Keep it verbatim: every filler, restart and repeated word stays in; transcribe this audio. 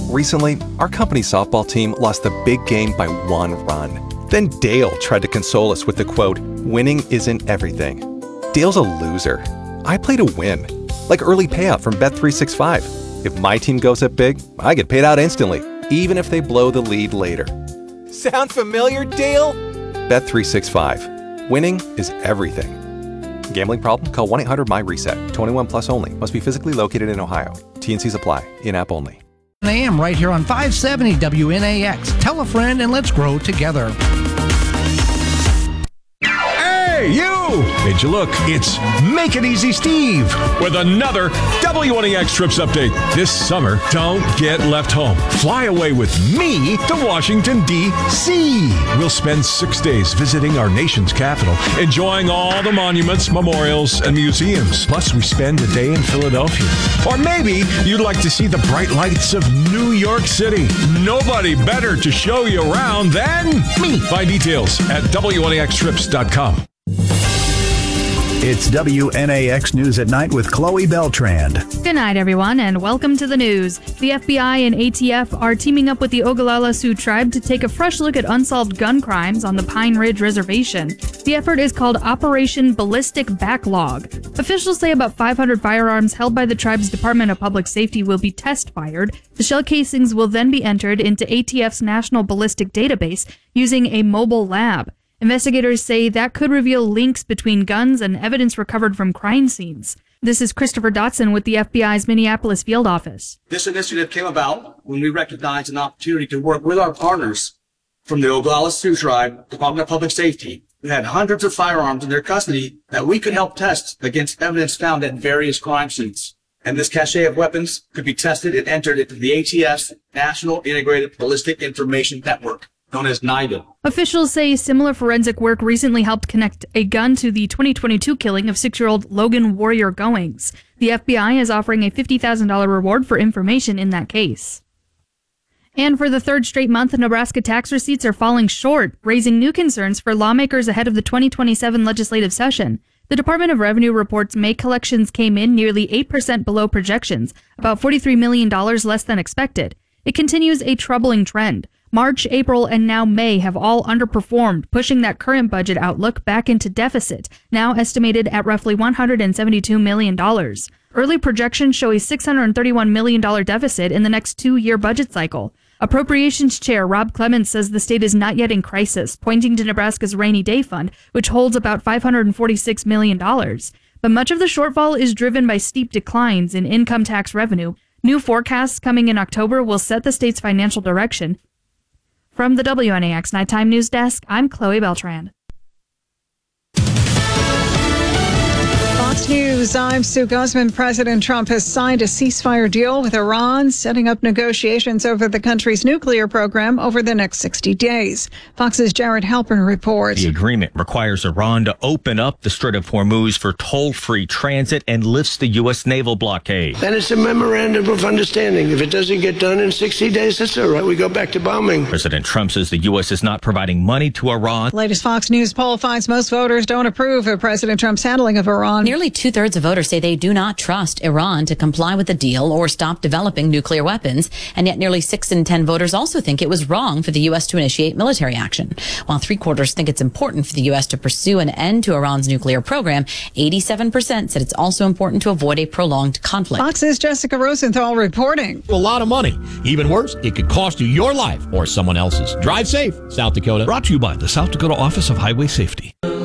Recently, our company softball team lost the big game by one run. Then Dale tried to console us with the quote, "Winning isn't everything." Dale's a loser. I play to win. Like early payout from Bet three sixty-five. If my team goes up big, I get paid out instantly, even if they blow the lead later. Sound familiar, Dale? Bet three sixty-five. Winning is everything. Gambling problem? Call one eight hundred M Y reset. twenty-one plus only. Must be physically located in Ohio. T N Cs apply. In-app only. I am right here on five seventy W N A X. Tell a friend and let's grow together. Hey, you! Made you look. It's Make It Easy Steve with another W N A X Trips update. This summer, don't get left home. Fly away with me to Washington, D C We'll spend six days visiting our nation's capital, enjoying all the monuments, memorials, and museums. Plus, we spend a day in Philadelphia. Or maybe you'd like to see the bright lights of New York City. Nobody better to show you around than me. Find details at W N A X trips dot com. It's W N A X News at Night with Chloe Beltrand. Good night, everyone, and welcome to the news. The F B I and A T F are teaming up with the Ogallala Sioux Tribe to take a fresh look at unsolved gun crimes on the Pine Ridge Reservation. The effort is called Operation Ballistic Backlog. Officials say about five hundred firearms held by the tribe's Department of Public Safety will be test-fired. The shell casings will then be entered into A T F's National Ballistic Database using a mobile lab. Investigators say that could reveal links between guns and evidence recovered from crime scenes. This is Christopher Dotson with the F B I's Minneapolis field office. This initiative came about when we recognized an opportunity to work with our partners from the Ogallala Sioux Tribe, Department of Public Safety, who had hundreds of firearms in their custody that we could help test against evidence found at various crime scenes. And this cache of weapons could be tested and entered into the A T F's National Integrated Ballistic Information Network, known as NIDA. Officials say similar forensic work recently helped connect a gun to the twenty twenty-two killing of six-year-old Logan Warrior Goings. The F B I is offering a fifty thousand dollars reward for information in that case. And for the third straight month, Nebraska tax receipts are falling short, raising new concerns for lawmakers ahead of the twenty twenty-seven legislative session. The Department of Revenue reports May collections came in nearly eight percent below projections, about forty-three million dollars less than expected. It continues a troubling trend. March, April, and now May have all underperformed, pushing that current budget outlook back into deficit, now estimated at roughly one hundred seventy-two million dollars. Early projections show a six hundred thirty-one million dollars deficit in the next two-year budget cycle. Appropriations Chair Rob Clements says the state is not yet in crisis, pointing to Nebraska's Rainy Day Fund, which holds about five hundred forty-six million dollars. But much of the shortfall is driven by steep declines in income tax revenue. New forecasts coming in October will set the state's financial direction. From the W N A X Nighttime News Desk, I'm Chloe Beltrand. Fox News, I'm Sue Guzman. President Trump has signed a ceasefire deal with Iran, setting up negotiations over the country's nuclear program over the next sixty days. Fox's Jared Halpern reports. The agreement requires Iran to open up the Strait of Hormuz for toll-free transit and lifts the U S naval blockade. Then it's a memorandum of understanding. If it doesn't get done in sixty days, that's all right. We go back to bombing. President Trump says the U S is not providing money to Iran. Latest Fox News poll finds most voters don't approve of President Trump's handling of Iran. Nearly two-thirds of voters say they do not trust Iran to comply with the deal or stop developing nuclear weapons. And yet nearly six in ten voters also think it was wrong for the U S to initiate military action. While three-quarters think it's important for the U S to pursue an end to Iran's nuclear program, eighty-seven percent said it's also important to avoid a prolonged conflict. Fox's Jessica Rosenthal reporting. A lot of money. Even worse, it could cost you your life or someone else's. Drive safe, South Dakota. Brought to you by the South Dakota Office of Highway Safety.